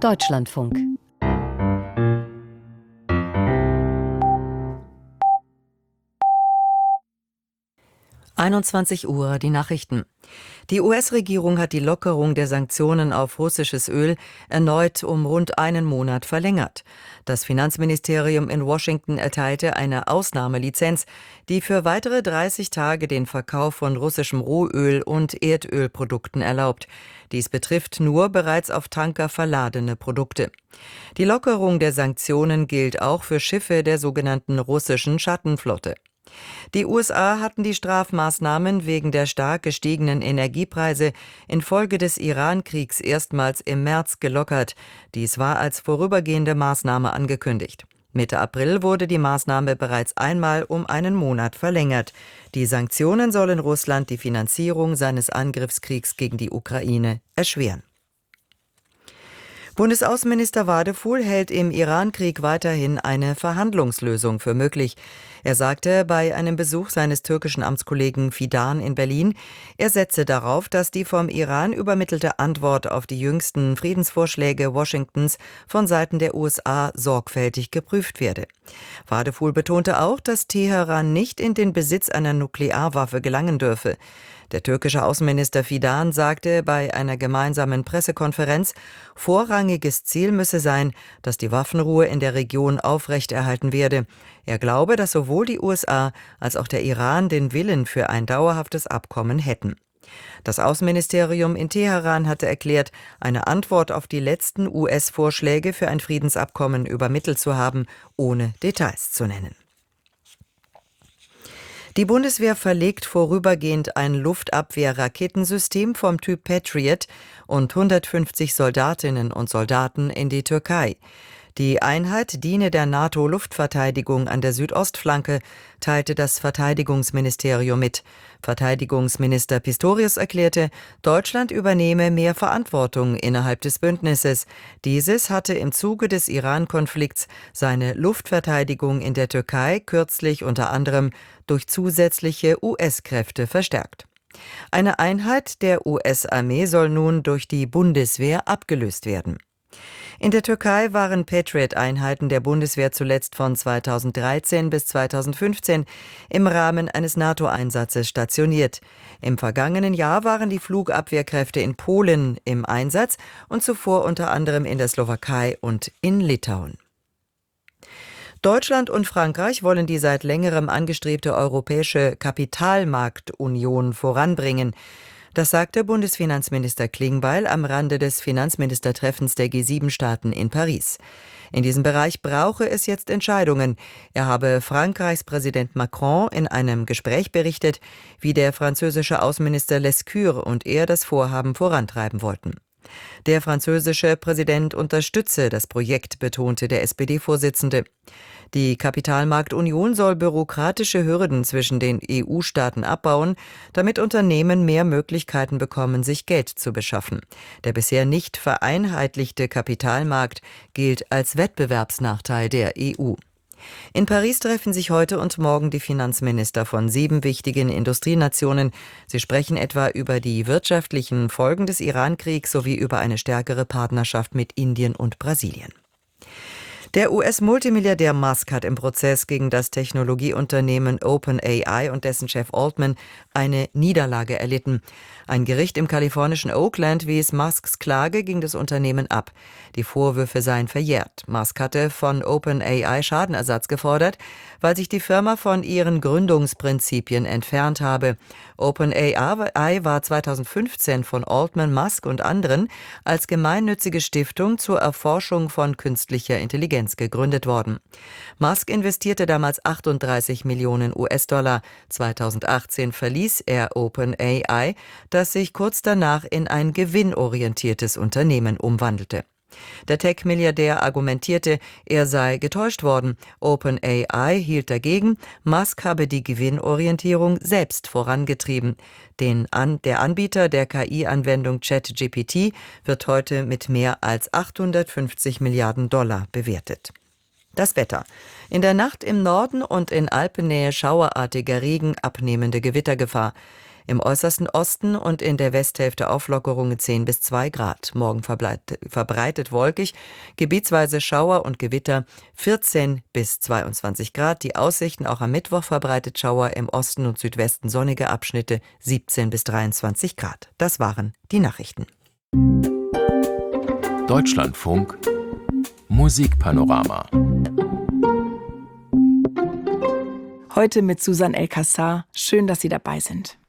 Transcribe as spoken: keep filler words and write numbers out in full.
Deutschlandfunk. einundzwanzig Uhr, die Nachrichten. Die U S-Regierung hat die Lockerung der Sanktionen auf russisches Öl erneut um rund einen Monat verlängert. Das Finanzministerium in Washington erteilte eine Ausnahmelizenz, die für weitere dreißig Tage den Verkauf von russischem Rohöl und Erdölprodukten erlaubt. Dies betrifft nur bereits auf Tanker verladene Produkte. Die Lockerung der Sanktionen gilt auch für Schiffe der sogenannten russischen Schattenflotte. Die U S A hatten die Strafmaßnahmen wegen der stark gestiegenen Energiepreise infolge des Iran-Kriegs erstmals im März gelockert. Dies war als vorübergehende Maßnahme angekündigt. Mitte April wurde die Maßnahme bereits einmal um einen Monat verlängert. Die Sanktionen sollen Russland die Finanzierung seines Angriffskriegs gegen die Ukraine erschweren. Bundesaußenminister Wadefuhl hält im Iran-Krieg weiterhin eine Verhandlungslösung für möglich. Er sagte bei einem Besuch seines türkischen Amtskollegen Fidan in Berlin, er setze darauf, dass die vom Iran übermittelte Antwort auf die jüngsten Friedensvorschläge Washingtons von Seiten der U S A sorgfältig geprüft werde. Wadefuhl betonte auch, dass Teheran nicht in den Besitz einer Nuklearwaffe gelangen dürfe. Der türkische Außenminister Fidan sagte bei einer gemeinsamen Pressekonferenz, vorrangiges Ziel müsse sein, dass die Waffenruhe in der Region aufrechterhalten werde. Er glaube, dass sowohl die U S A als auch der Iran den Willen für ein dauerhaftes Abkommen hätten. Das Außenministerium in Teheran hatte erklärt, eine Antwort auf die letzten U S-Vorschläge für ein Friedensabkommen übermittelt zu haben, ohne Details zu nennen. Die Bundeswehr verlegt vorübergehend ein Luftabwehr-Raketensystem vom Typ Patriot und hundertfünfzig Soldatinnen und Soldaten in die Türkei. Die Einheit diene der NATO-Luftverteidigung an der Südostflanke, teilte das Verteidigungsministerium mit. Verteidigungsminister Pistorius erklärte, Deutschland übernehme mehr Verantwortung innerhalb des Bündnisses. Dieses hatte im Zuge des Iran-Konflikts seine Luftverteidigung in der Türkei kürzlich unter anderem durch zusätzliche U S-Kräfte verstärkt. Eine Einheit der U S-Armee soll nun durch die Bundeswehr abgelöst werden. In der Türkei waren Patriot-Einheiten der Bundeswehr zuletzt von zweitausenddreizehn bis zweitausendfünfzehn im Rahmen eines NATO-Einsatzes stationiert. Im vergangenen Jahr waren die Flugabwehrkräfte in Polen im Einsatz und zuvor unter anderem in der Slowakei und in Litauen. Deutschland und Frankreich wollen die seit längerem angestrebte europäische Kapitalmarktunion voranbringen. Das sagte Bundesfinanzminister Klingbeil am Rande des Finanzministertreffens der G sieben Staaten in Paris. In diesem Bereich brauche es jetzt Entscheidungen. Er habe Frankreichs Präsident Macron in einem Gespräch berichtet, wie der französische Außenminister Lescure und er das Vorhaben vorantreiben wollten. Der französische Präsident unterstütze das Projekt, betonte der S P D-Vorsitzende. Die Kapitalmarktunion soll bürokratische Hürden zwischen den E U-Staaten abbauen, damit Unternehmen mehr Möglichkeiten bekommen, sich Geld zu beschaffen. Der bisher nicht vereinheitlichte Kapitalmarkt gilt als Wettbewerbsnachteil der E U. In Paris treffen sich heute und morgen die Finanzminister von sieben wichtigen Industrienationen. Sie sprechen etwa über die wirtschaftlichen Folgen des Iran-Kriegs sowie über eine stärkere Partnerschaft mit Indien und Brasilien. Der U S-Multimilliardär Musk hat im Prozess gegen das Technologieunternehmen OpenAI und dessen Chef Altman eine Niederlage erlitten. Ein Gericht im kalifornischen Oakland wies Musks Klage gegen das Unternehmen ab. Die Vorwürfe seien verjährt. Musk hatte von OpenAI Schadenersatz gefordert, weil sich die Firma von ihren Gründungsprinzipien entfernt habe. OpenAI war zweitausendfünfzehn von Altman, Musk und anderen als gemeinnützige Stiftung zur Erforschung von künstlicher Intelligenz gegründet worden. Musk investierte damals achtunddreißig Millionen U S-Dollar. zweitausendachtzehn verließ er OpenAI, das sich kurz danach in ein gewinnorientiertes Unternehmen umwandelte. Der Tech-Milliardär argumentierte, er sei getäuscht worden. OpenAI hielt dagegen, Musk habe die Gewinnorientierung selbst vorangetrieben. Den An- der Anbieter der K I-Anwendung ChatGPT wird heute mit mehr als achthundertfünfzig Milliarden Dollar bewertet. Das Wetter. In der Nacht im Norden und in Alpennähe schauerartiger Regen, abnehmende Gewittergefahr. Im äußersten Osten und in der Westhälfte Auflockerungen zehn bis zwei Grad. Morgen verbreitet, verbreitet wolkig, gebietsweise Schauer und Gewitter vierzehn bis zweiundzwanzig Grad. Die Aussichten auch am Mittwoch verbreitet Schauer, im Osten und Südwesten sonnige Abschnitte siebzehn bis dreiundzwanzig Grad. Das waren die Nachrichten. Deutschlandfunk Musikpanorama. Heute mit Susan El-Kassar. Schön, dass Sie dabei sind.